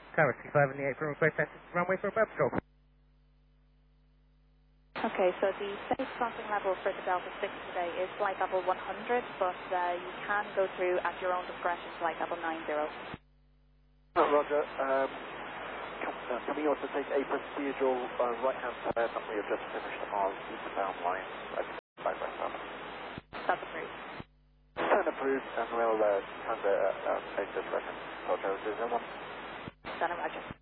Tower 65 and the 8 from request access to runway for a purpose call. Okay, so the safe crossing level for the Delta 6 today is flight level 100, but you can go through at your own discretion flight level 90. Roger. Can we also take a procedural right-hand turn? We have just finished our eastbound line at 557. That's approved. Turn approved, and we'll turn the make this record. Roger, 01. Done, Roger.